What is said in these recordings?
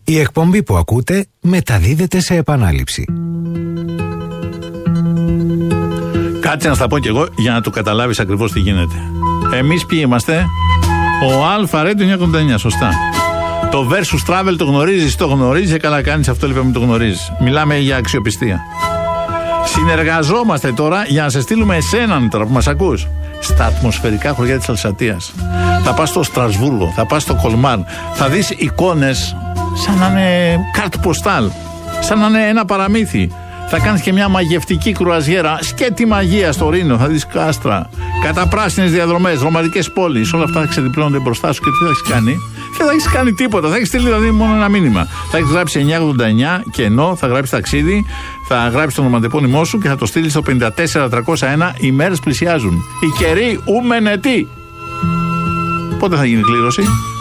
Η εκπομπή που ακούτε μεταδίδεται σε επανάληψη. Κάτσε να στα πω κι εγώ για να το καταλάβεις ακριβώς τι γίνεται. Εμείς ποιοι είμαστε? Ο Αλφα Radio 989, σωστά. Το Versus Travel το γνωρίζεις, το γνωρίζεις, καλά κάνεις, αυτό λοιπόν το γνωρίζεις. Μιλάμε για αξιοπιστία. Συνεργαζόμαστε τώρα για να σε στείλουμε εσέναν τώρα που μας ακούς στα ατμοσφαιρικά χωριά της Αλσατίας. Θα πας στο Στρασβούργο, θα πας στο Κολμάρ, θα δεις εικόνες σαν να είναι κάρτ ποστάλ, σαν να είναι ένα παραμύθι. Θα κάνεις και μια μαγευτική κρουαζιέρα, σκέτη μαγεία στο Ρήνο, θα δεις κάστρα, καταπράσινες διαδρομές, ρομαντικές πόλεις, όλα αυτά θα ξεδιπλώνονται μπροστά σου και τι θα έχεις κάνει? Δεν θα έχεις κάνει τίποτα, θα έχεις στείλει δηλαδή μόνο ένα μήνυμα. Θα έχεις γράψει 989 και ενώ θα γράψεις ταξίδι, θα γράψεις το ονοματεπώνυμό σου και θα το στείλεις στο 54301. Οι μέρες πλησιάζουν. Οι καιροί ούμενετοι. Πότε θα γίνει η κλήρωση?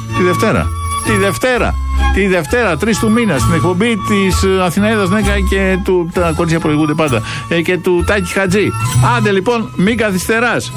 Τη Δευτέρα, 3 του μήνα, στην εκπομπή της Αθηναίδας Νέκα και του. Τα κορίτσια προηγούνται πάντα. Και του Τάκη Χατζή. Άντε λοιπόν, μην καθυστεράς.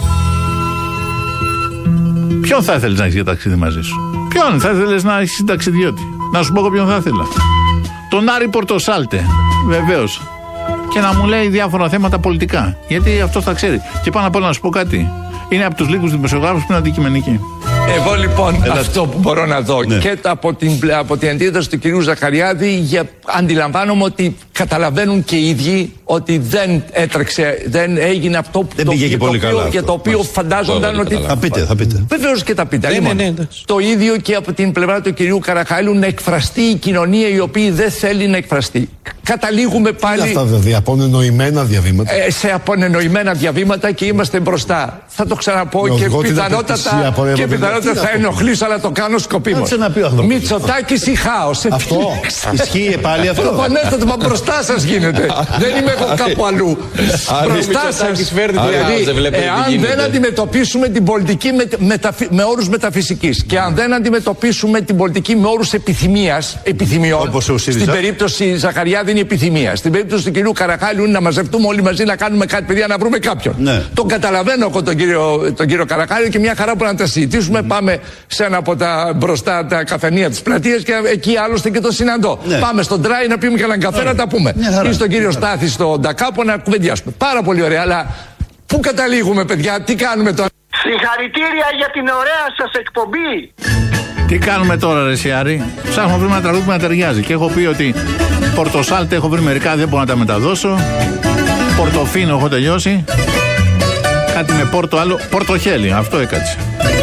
Ποιον θα ήθελες να έχεις για ταξίδι μαζί σου? Ποιον θα ήθελες να έχεις ταξιδιώτη? Να σου πω εγώ ποιον θα ήθελα. Τον Άρη Πορτοσάλτε, βεβαίως. Και να μου λέει διάφορα θέματα πολιτικά. Γιατί αυτό θα ξέρει. Και πάνω απ' όλα να σου πω κάτι. Είναι από τους λίγους δημοσιογράφους που είναι αντικειμενικοί. Εγώ λοιπόν αυτό που μπορώ να δω και από την αντίδραση του κυρίου Ζαχαριάδη αντιλαμβάνομαι ότι καταλαβαίνουν και οι ίδιοι ότι δεν έγινε αυτό για το οποίο φαντάζονταν ότι. Θα πείτε. Βεβαίως και τα πείτε. Το ίδιο και από την πλευρά του κυρίου Καραχάλου, να εκφραστεί η κοινωνία η οποία δεν θέλει να εκφραστεί. Καταλήγουμε πάλι. Αυτά βέβαια, απονενοημένα διαβήματα. Σε απονενοημένα διαβήματα και είμαστε μπροστά. Θα το ξαναπώ και πιθανότατα θα ενοχλήσω, αλλά το κάνω σκοπίμως. Μητσοτάκης ή χάος. Αυτό ισχύει πάλι αυτό? Προφανέστατα, μα μπροστά σας γίνεται. Δεν είμαι εγώ κάπου αλλού. Μπροστά σας. Εάν δεν αντιμετωπίσουμε την πολιτική με όρους μεταφυσικής και αν δεν αντιμετωπίσουμε την πολιτική με όρους επιθυμιών, στην περίπτωση Ζαχαριάδη είναι επιθυμία. Στην περίπτωση του κυρίου Καραχάλιου είναι να μαζευτούμε όλοι μαζί να κάνουμε κάτι, παιδιά, να βρούμε κάποιον. Τον καταλαβαίνω εγώ τον κύριο Καραχάλιο και μια χαρά που να τα συζητήσουμε. Πάμε σε ένα από τα μπροστά τα καφενεία της πλατείας και εκεί άλλωστε και το συναντώ. Πάμε στον Τράι να πιούμε και έναν καφέ να τα πούμε. Ή στον κύριο Στάθη στο Ντακάπο να κουβεντιάσουμε. Πάρα πολύ ωραία, αλλά πού καταλήγουμε, παιδιά, τι κάνουμε τώρα? Συγχαρητήρια για την ωραία σας εκπομπή. Τι κάνουμε τώρα, ρε Σιάρη? Ψάχνουμε να βρούμε ένα τραγούδι που να ταιριάζει. Και έχω πει ότι Πορτοσάλτε έχω βρει μερικά, δεν μπορώ να τα μεταδώσω. Πορτοφίνο έχω τελειώσει. Κάτι με πόρτο άλλο. Πορτοχέλι, αυτό έκατσε.